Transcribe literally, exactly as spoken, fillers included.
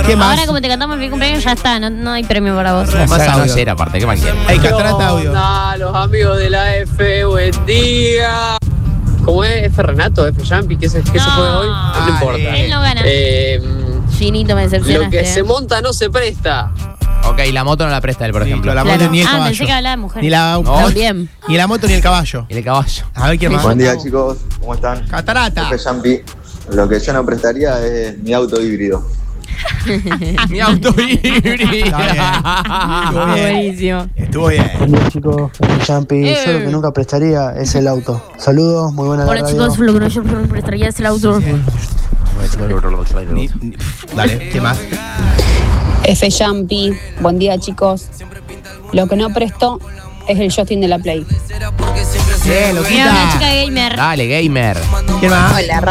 ¿Qué más? Ahora como te cantamos el feliz cumpleaños ya está, no, no hay premio para vos. Más Más audio. audio. aparte, ¿qué más quieren? Ey, Catarata audio. Hola, los amigos de la F, buen día. ¿Cómo es? ¿F Renato? ¿F Jumpy? ¿Qué se, qué se No. fue hoy? No Dale. importa. Él no gana. Eh, Ginito, me decepcionaste. lo que se eh. monta no se presta. Ok, la moto no la presta él, por Sí, ejemplo. la Claro. moto ni el Ah, caballo. pensé que hablaba de mujer. Ni la, No. También. ni la moto ni el caballo. Y el caballo. A ver quién más. Buen día, chicos. ¿Cómo están? Catarata. F Jumpy. Lo que yo no prestaría es mi auto híbrido. Mi auto híbrido. Estuvo bien. Buenísimo. Estuvo bien. Buen día, chicos. Champi. Eh. Yo lo que nunca prestaría es el auto. Saludos, muy buena la Bueno, radio. chicos, lo que no yo prestaría es el auto. Ni- ni- Dale, ¿qué más? F Jumpy, buen día chicos. Lo que no presto es el joystick de la Play. Bien, Mira, una chica loquita. gamer. Dale, gamer. ¿Quién más? Hola,